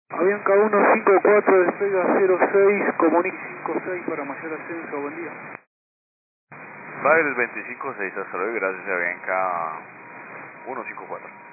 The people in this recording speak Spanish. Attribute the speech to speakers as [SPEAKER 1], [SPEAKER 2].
[SPEAKER 1] Avianca 154, despega 06, comunica 56 para mayor ascenso, buen día.
[SPEAKER 2] Bagres 25-6, hasta luego, gracias, Avianca 154.